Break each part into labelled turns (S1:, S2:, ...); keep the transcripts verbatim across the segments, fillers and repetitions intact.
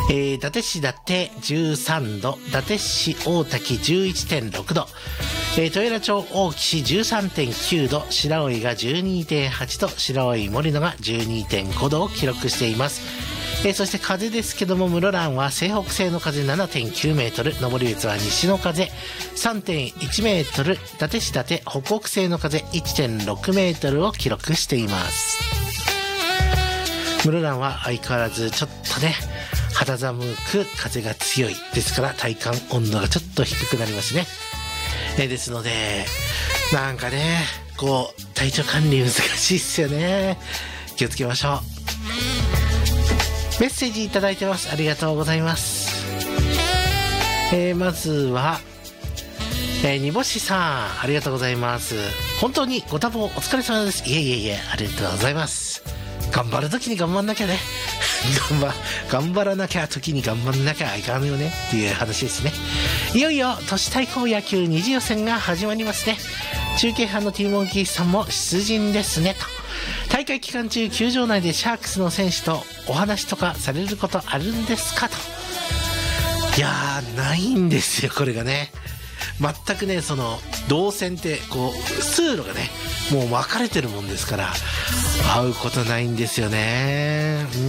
S1: えー、伊達市伊達じゅうさんど、伊達市大滝 じゅういってんろくど、えー、豊浦町大岸 じゅうさんてんきゅうど、白老が じゅうにてんはちど、白老森野が じゅうにてんごどを記録しています。えー、そして風ですけども、室蘭は西北西の風 ななてんきゅうメートル、登別は西の風 さんてんいちメートル、伊達市伊達北北西の風 いってんろくメートルを記録しています。室蘭は相変わらずちょっとね、肌寒く風が強いですから体感温度がちょっと低くなりますね。えー、ですのでなんかね、こう体調管理難しいっすよね。気をつけましょう。メッセージいただいてます。ありがとうございます。えー、まずは、えー、煮干しさん、ありがとうございます。本当にご多忙お疲れ様です。いえいえいえ、ありがとうございます。頑張る時に頑張んなきゃね頑張頑張らなきゃ時に頑張んなきゃいかんよねっていう話ですね。いよいよ都市対抗野球二次予選が始まりますね。中継班のティーモンキーさんも出陣ですねと。大会期間中球場内でシャークスの選手とお話とかされることあるんですかと。いやー、ないんですよこれがね。全くね、その動線ってこう通路がねもう分かれてるもんですから会うことないんですよね。うん、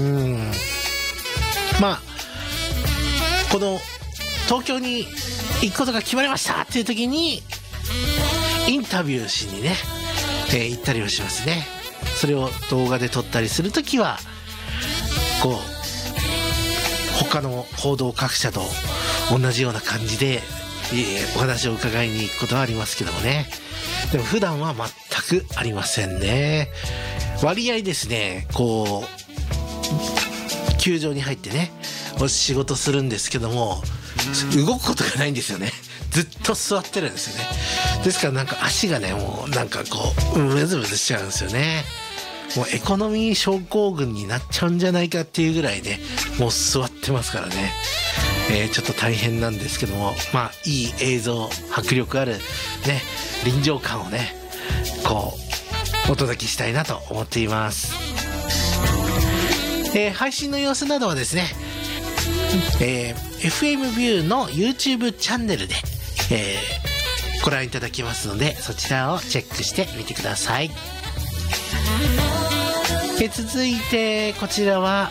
S1: まあこの東京に行くことが決まりましたっていう時にインタビューしにね、えー、行ったりはしますね。それを動画で撮ったりするときはこう他の報道各社と同じような感じでお話を伺いに行くことはありますけどもね。でも普段は全くありませんね。割合ですね、こう球場に入ってねお仕事するんですけども動くことがないんですよね。ずっと座ってるんですよね。ですからなんか足がねもうなんかこうムズムズしちゃうんですよね。もうエコノミー症候群になっちゃうんじゃないかっていうぐらいねもう座ってますからね。えー、ちょっと大変なんですけども、まあいい映像、迫力あるね臨場感をねこうお届けしたいなと思っています。えー、配信の様子などはですね、えー、エフエム ビューの YouTube チャンネルで、えー、ご覧いただけますのでそちらをチェックしてみてください。えー、続いてこちらは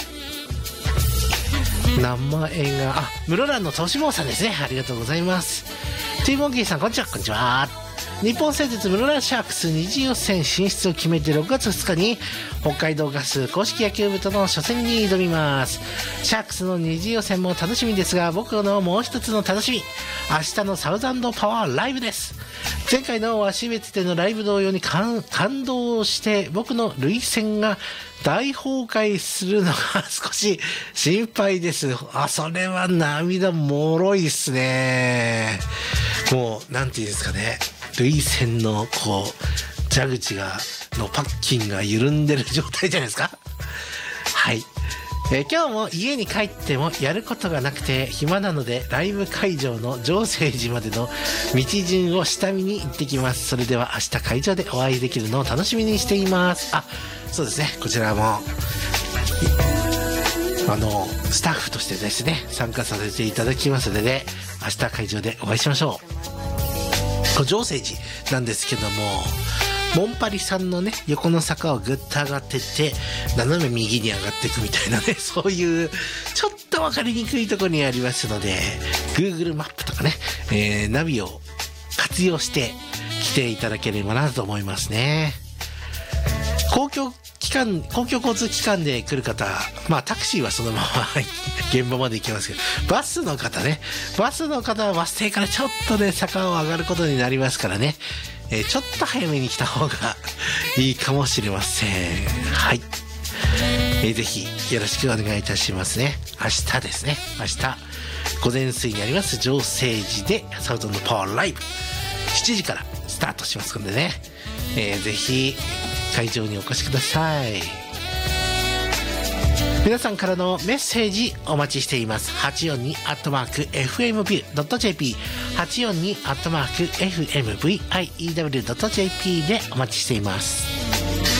S1: 名前があ室蘭のとしもうさんですね。ありがとうございます。ティーモンキーさんこんにちは。こんにちは。日本製鉄室蘭シャークス二次予選進出を決めてろくがつふつかに北海道ガス公式野球部との初戦に挑みます。シャークスの二次予選も楽しみですが僕のもう一つの楽しみ明日のサウザンドパワーライブです。前回の鷲別でのライブ同様に感動して僕の涙腺が大崩壊するのが少し心配です。あ、それは涙もろいっすね。もうなんていうんですかね、涙腺のこう蛇口がのパッキンが緩んでる状態じゃないですか。はい、えー、今日も家に帰ってもやることがなくて暇なのでライブ会場の浄清寺までの道順を下見に行ってきます。それでは明日会場でお会いできるのを楽しみにしています。あ、そうですね、こちらもあのスタッフとしてですね参加させていただきますので明日会場でお会いしましょう。浄清寺なんですけどもモンパリさんのね横の坂をぐっと上がってって斜め右に上がっていくみたいなね、そういうちょっと分かりにくいところにありますので Google マップとかね、えー、ナビを活用して来ていただければなと思いますね。公共機関公共交通機関で来る方、まあタクシーはそのまま現場まで行きますけど、バスの方ねバスの方はバス停からちょっとね坂を上がることになりますからね、えー、ちょっと早めに来た方がいいかもしれません。はい、えー、ぜひよろしくお願いいたしますね。明日ですね、明日午前水にあります浄清寺でサウザンドパワーライブしちじからスタートしますのでね、えー、ぜひ会場にお越しください。皆さんからのメッセージお待ちしています。はちよんにアットマーク エフエムビュードットジェーピー はちよんにアットマーク エフエムブイアイイーダブリュードットジェーピー でお待ちしています。